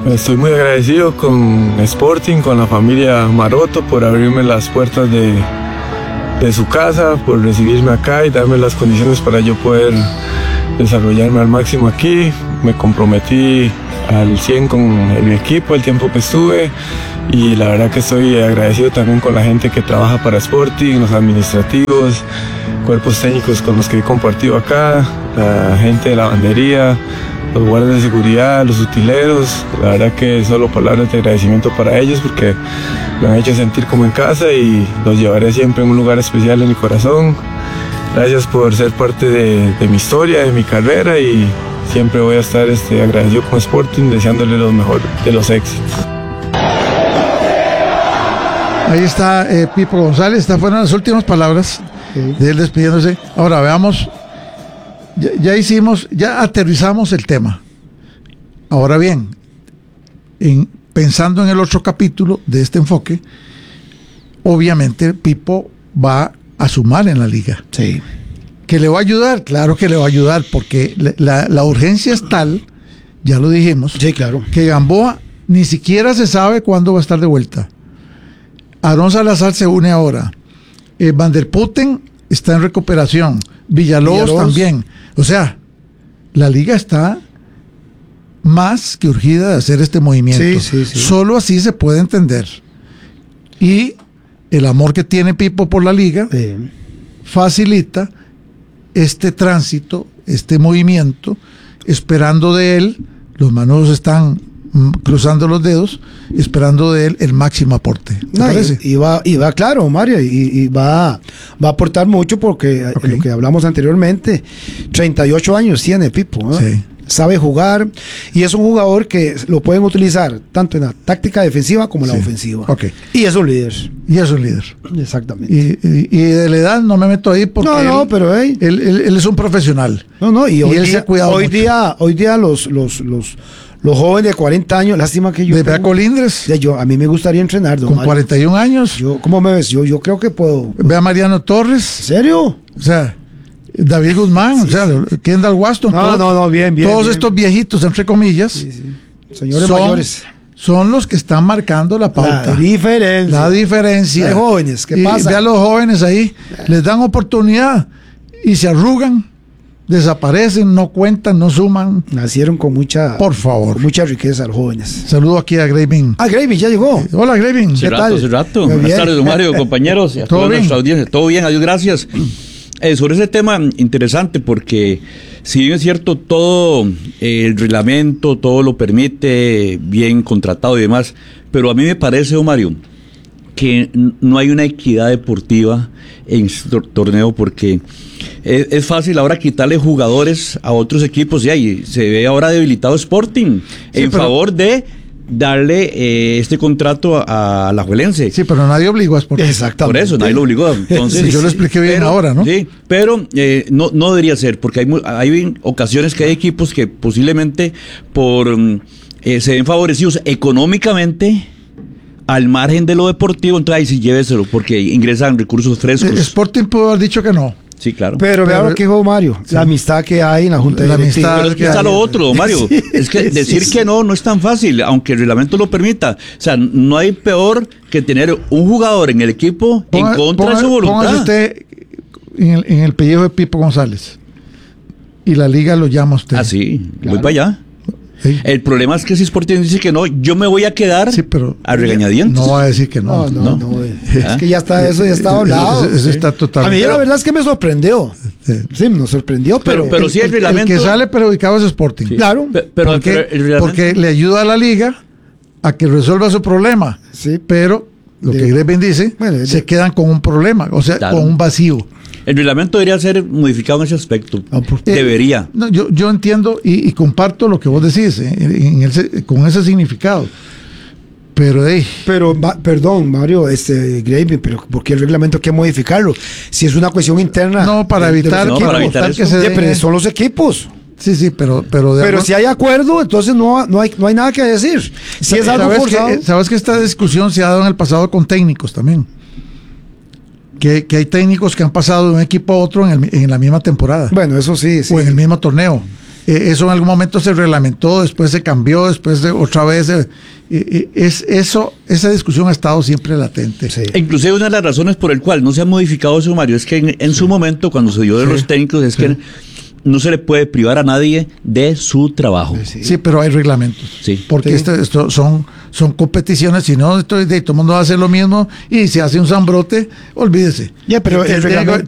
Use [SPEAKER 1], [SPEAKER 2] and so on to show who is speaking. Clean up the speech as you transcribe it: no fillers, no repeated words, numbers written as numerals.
[SPEAKER 1] Estoy muy agradecido con Sporting, con la familia Maroto, por abrirme las puertas de su casa, por recibirme acá y darme las condiciones para yo poder desarrollarme al máximo aquí. Me comprometí al 100 con el equipo el tiempo que estuve y la verdad que estoy agradecido también con la gente que trabaja para Sporting, los administrativos, cuerpos técnicos con los que he compartido acá, la gente de la lavandería, los guardias de seguridad, los utileros. La verdad que solo palabras de agradecimiento para ellos porque me han hecho sentir como en casa y los llevaré siempre en un lugar especial en mi corazón. Gracias por ser parte de mi historia, de mi carrera, y siempre voy a estar agradecido con Sporting, deseándole lo mejor de los éxitos.
[SPEAKER 2] Ahí está Pipo González. Estas fueron las últimas palabras de él despidiéndose. Ahora veamos, ya aterrizamos el tema. Ahora bien, pensando en el otro capítulo de este enfoque, obviamente Pipo va a sumar en la liga.
[SPEAKER 3] Sí.
[SPEAKER 2] ¿Que le va a ayudar? Claro que le va a ayudar, porque la urgencia es tal, ya lo dijimos,
[SPEAKER 3] sí, claro,
[SPEAKER 2] que Gamboa ni siquiera se sabe cuándo va a estar de vuelta. Aarón Salazar se une ahora. Van der Putten está en recuperación. Villalobos también. O sea, la liga está más que urgida de hacer este movimiento.
[SPEAKER 3] Sí.
[SPEAKER 2] Solo así se puede entender. Y el amor que tiene Pipo por la liga facilita este tránsito, este movimiento, esperando de él, los manolos están cruzando los dedos, esperando de él el máximo aporte. ¿Te parece?
[SPEAKER 3] Y va claro, Mario, y va a aportar mucho porque lo que hablamos anteriormente, 38 años tiene Pipo, ¿no?
[SPEAKER 2] Sí.
[SPEAKER 3] Sabe jugar y es un jugador que lo pueden utilizar tanto en la táctica defensiva como en la ofensiva. Y es un líder. Exactamente.
[SPEAKER 2] Y de la edad no me meto ahí porque
[SPEAKER 3] pero
[SPEAKER 2] él es un profesional.
[SPEAKER 3] Y hoy
[SPEAKER 2] él
[SPEAKER 3] día,
[SPEAKER 2] se ha cuidado
[SPEAKER 3] hoy
[SPEAKER 2] mucho.
[SPEAKER 3] día los jóvenes de 40 años, lástima que yo
[SPEAKER 2] de Beaco Lindres,
[SPEAKER 3] a mí me gustaría entrenar, don
[SPEAKER 2] con
[SPEAKER 3] Mario.
[SPEAKER 2] 41 años.
[SPEAKER 3] ¿Cómo me ves? Yo creo que puedo.
[SPEAKER 2] Ve a Mariano Torres.
[SPEAKER 3] ¿En serio?
[SPEAKER 2] O sea, David Guzmán, Kendall Waston.
[SPEAKER 3] Bien.
[SPEAKER 2] Todos estos viejitos, entre comillas,
[SPEAKER 3] señores mayores,
[SPEAKER 2] son los que están marcando la pauta. La diferencia.
[SPEAKER 3] Hay jóvenes, ¿qué pasa?
[SPEAKER 2] Ve a los jóvenes ahí, les dan oportunidad y se arrugan, desaparecen, no cuentan, no suman.
[SPEAKER 3] Nacieron con mucha,
[SPEAKER 2] por favor,
[SPEAKER 3] con mucha riqueza los jóvenes.
[SPEAKER 2] Saludo aquí a Gravin.
[SPEAKER 3] Gravin ya llegó.
[SPEAKER 2] Hola, Gravin.
[SPEAKER 4] ¿Qué tal? Hace rato. Buenas tardes, don Mario, compañeros, y a toda nuestra audiencia. Todo bien, adiós, gracias. Sobre ese tema interesante, porque si bien es cierto, todo el reglamento, todo lo permite, bien contratado y demás, pero a mí me parece, don Mario, que no hay una equidad deportiva en este torneo, porque es fácil ahora quitarle jugadores a otros equipos, y se ve ahora debilitado Sporting favor de darle este contrato a Alajuelense.
[SPEAKER 2] Sí, pero nadie obligó a Sporting.
[SPEAKER 4] Exactamente. Por eso, nadie lo obligó. Entonces,
[SPEAKER 2] yo lo expliqué bien ahora, ¿no?
[SPEAKER 4] Sí, pero no debería ser, porque hay ocasiones que hay equipos que posiblemente se ven favorecidos económicamente al margen de lo deportivo, entonces ahí sí lléveselo, porque ingresan recursos frescos.
[SPEAKER 2] Sporting pudo haber dicho que no.
[SPEAKER 4] Sí, claro.
[SPEAKER 3] Pero vea lo que dijo Mario, la amistad que hay en la Junta Directiva.
[SPEAKER 4] Pero es que está lo otro, Mario. Es que decir que no es tan fácil, aunque el reglamento lo permita. O sea, no hay peor que tener un jugador en el equipo en contra de su voluntad.
[SPEAKER 2] Póngase usted en el pellejo de Pipo González y la liga lo llama a usted.
[SPEAKER 4] Ah, sí, claro. Voy para allá. Sí. El problema es que si Sporting dice que no, yo me voy a quedar a regañadientes.
[SPEAKER 2] No va a decir que no.
[SPEAKER 3] No. Es que ya está hablado.
[SPEAKER 2] Eso está totalmente.
[SPEAKER 3] A mí la verdad es que me sorprendió. Sí, nos sorprendió, pero
[SPEAKER 4] sí el reglamento.
[SPEAKER 2] El que sale perjudicado es Sporting.
[SPEAKER 4] Sí.
[SPEAKER 3] Claro.
[SPEAKER 2] Porque le ayuda a la liga a que resuelva su problema.
[SPEAKER 3] Sí.
[SPEAKER 2] Pero lo que Greben dice, se quedan con un problema, o sea, con un vacío.
[SPEAKER 4] El reglamento debería ser modificado en ese aspecto. Debería.
[SPEAKER 2] No, yo entiendo y comparto lo que vos decís con ese significado. Pero
[SPEAKER 3] perdón, Mario, Gravy, pero ¿por qué el reglamento hay que modificarlo? Si es una cuestión interna.
[SPEAKER 2] No, para evitar
[SPEAKER 3] que se pero son los equipos.
[SPEAKER 2] Sí, pero
[SPEAKER 3] si hay acuerdo, entonces no hay nada que decir. Si es algo forzado.
[SPEAKER 2] Sabes que esta discusión se ha dado en el pasado con técnicos también. Que hay técnicos que han pasado de un equipo a otro en la misma temporada.
[SPEAKER 3] Bueno, eso sí.
[SPEAKER 2] O en el mismo torneo. Eso en algún momento se reglamentó, después se cambió, después otra vez. Esa discusión ha estado siempre latente.
[SPEAKER 4] Sí. Inclusive una de las razones por el cual no se ha modificado eso, Mario, es que en su momento, cuando se dio de los técnicos, es que no se le puede privar a nadie de su trabajo.
[SPEAKER 2] Sí, pero hay reglamentos.
[SPEAKER 4] Sí.
[SPEAKER 2] Porque esto son competiciones, si no, todo el mundo va a hacer lo mismo y se hace un zambrote, olvídese.
[SPEAKER 3] Pero el reglamento